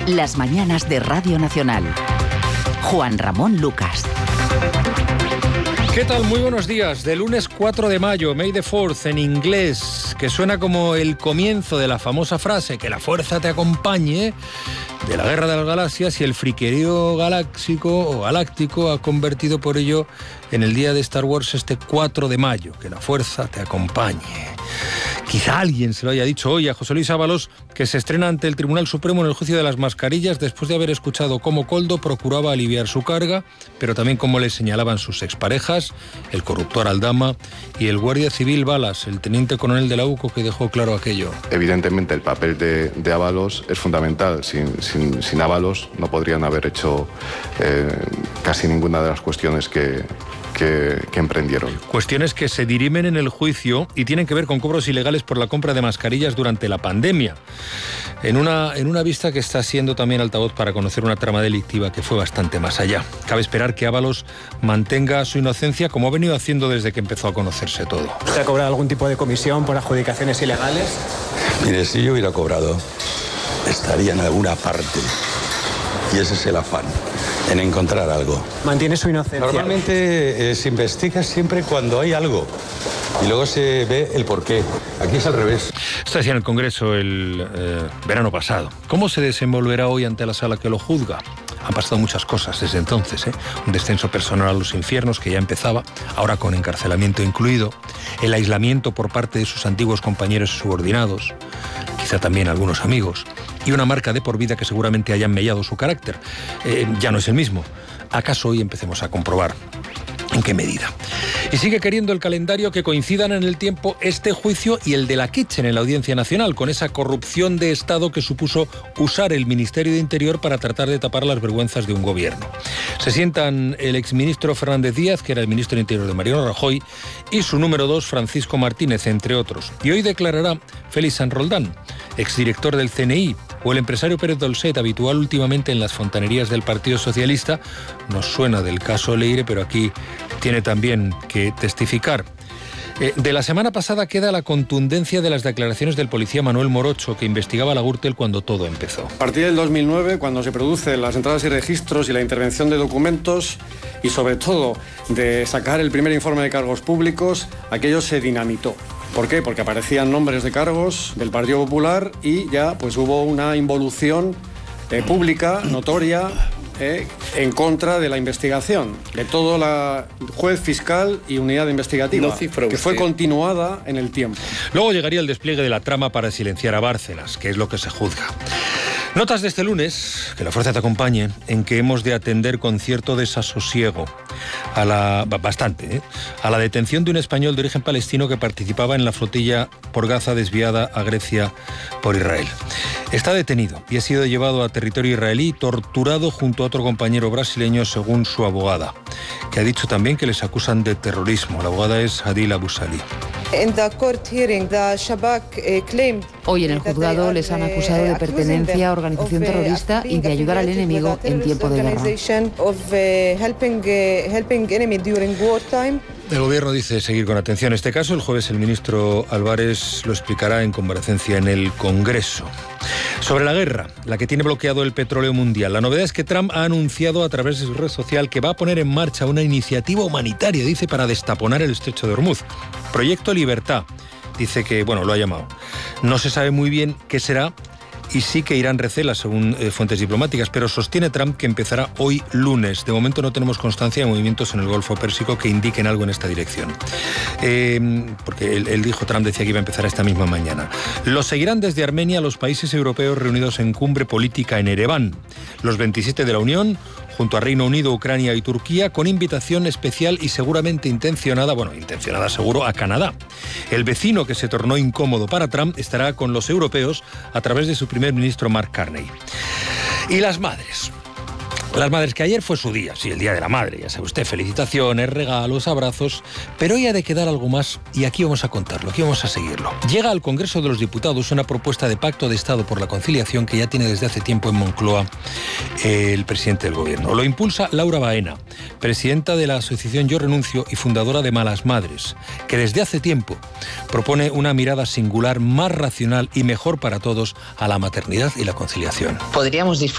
Las mañanas de Radio Nacional. Juan Ramón Lucas. ¿Qué tal? Muy buenos días. De lunes 4 de mayo, May the 4th en inglés, que suena como el comienzo de la famosa frase que la fuerza te acompañe, de la Guerra de las Galaxias, y el friquerío galáctico ha convertido por ello en el día de Star Wars este 4 de mayo, que la fuerza te acompañe. Quizá alguien se lo haya dicho hoy a José Luis Ábalos, que se estrena ante el Tribunal Supremo en el juicio de las mascarillas después de haber escuchado cómo Koldo procuraba aliviar su carga, pero también cómo le señalaban sus exparejas, el corruptor Aldama y el guardia civil Balas, el teniente coronel de la UCO, que dejó claro aquello. Evidentemente el papel de Ábalos es fundamental. Sin Ábalos no podrían haber hecho casi ninguna de las cuestiones que emprendieron. Cuestiones que se dirimen en el juicio y tienen que ver con cobros ilegales por la compra de mascarillas durante la pandemia. En una vista que está siendo también altavoz para conocer una trama delictiva que fue bastante más allá. Cabe esperar que Ábalos mantenga su inocencia como ha venido haciendo desde que empezó a conocerse todo. ¿Usted ha cobrado algún tipo de comisión por adjudicaciones ilegales? Mire, si yo hubiera cobrado, estaría en alguna parte. Y ese es el afán, en encontrar algo. ¿Mantiene su inocencia? Normalmente se investiga siempre cuando hay algo y luego se ve el porqué. Aquí es al revés. Esto decía en el Congreso el verano pasado. ¿Cómo se desenvolverá hoy ante la sala que lo juzga? Han pasado muchas cosas desde entonces, Un descenso personal a los infiernos que ya empezaba, ahora con encarcelamiento incluido, el aislamiento por parte de sus antiguos compañeros y subordinados, quizá también algunos amigos, y una marca de por vida que seguramente hayan mellado su carácter. Ya no es el mismo. ¿Acaso hoy empecemos a comprobar en qué medida? Y sigue queriendo el calendario que coincidan en el tiempo este juicio y el de la Kitchen en la Audiencia Nacional, con esa corrupción de Estado que supuso usar el Ministerio de Interior para tratar de tapar las vergüenzas de un gobierno. Se sientan el exministro Fernández Díaz, que era el ministro de Interior de Mariano Rajoy, y su número 2, Francisco Martínez, entre otros. Y hoy declarará Félix San Roldán, exdirector del CNI, o el empresario Pérez Dolcet, habitual últimamente en las fontanerías del Partido Socialista. Nos suena del caso Leire, pero aquí tiene también que testificar. De la semana pasada queda la contundencia de las declaraciones del policía Manuel Morocho, que investigaba a la Gürtel cuando todo empezó. A partir del 2009, cuando se producen las entradas y registros y la intervención de documentos, y sobre todo de sacar el primer informe de cargos públicos, aquello se dinamitó. ¿Por qué? Porque aparecían nombres de cargos del Partido Popular y ya pues hubo una involución pública, notoria, en contra de la investigación, de todo la juez, fiscal y unidad investigativa, que fue continuada en el tiempo. Luego llegaría el despliegue de la trama para silenciar a Bárcenas, que es lo que se juzga. Notas de este lunes, que la fuerza te acompañe, en que hemos de atender con cierto desasosiego a la detención de un español de origen palestino que participaba en la flotilla por Gaza desviada a Grecia por Israel. Está detenido y ha sido llevado a territorio israelí, torturado junto a otro compañero brasileño, según su abogada, que ha dicho también que les acusan de terrorismo. La abogada es Adil Abu Salih. Hoy en el juzgado les han acusado de pertenencia a organización terrorista y de ayudar al enemigo en tiempo de guerra. El gobierno dice seguir con atención este caso. El jueves el ministro Álvarez lo explicará en comparecencia en el Congreso. Sobre la guerra, la que tiene bloqueado el petróleo mundial, la novedad es que Trump ha anunciado a través de su red social que va a poner en marcha una iniciativa humanitaria, dice, para destaponar el estrecho de Hormuz. Proyecto Libertad, dice que, lo ha llamado. No se sabe muy bien qué será y sí que Irán recela, según fuentes diplomáticas, pero sostiene Trump que empezará hoy lunes. De momento no tenemos constancia de movimientos en el Golfo Pérsico que indiquen algo en esta dirección. Porque él dijo, Trump decía que iba a empezar esta misma mañana. Lo seguirán desde Armenia los países europeos reunidos en cumbre política en Ereván. Los 27 de la Unión, junto a Reino Unido, Ucrania y Turquía, con invitación especial y seguramente intencionada seguro, a Canadá. El vecino que se tornó incómodo para Trump estará con los europeos a través de su primer ministro Mark Carney. Y las madres. Las madres, que ayer fue su día, sí, el Día de la Madre, ya sabe usted, felicitaciones, regalos, abrazos, pero hoy ha de quedar algo más y aquí vamos a contarlo, aquí vamos a seguirlo. Llega al Congreso de los Diputados una propuesta de pacto de Estado por la conciliación que ya tiene desde hace tiempo en Moncloa el presidente del Gobierno. Lo impulsa Laura Baena, presidenta de la asociación Yo Renuncio y fundadora de Malas Madres, que desde hace tiempo propone una mirada singular, más racional y mejor para todos a la maternidad y la conciliación. Podríamos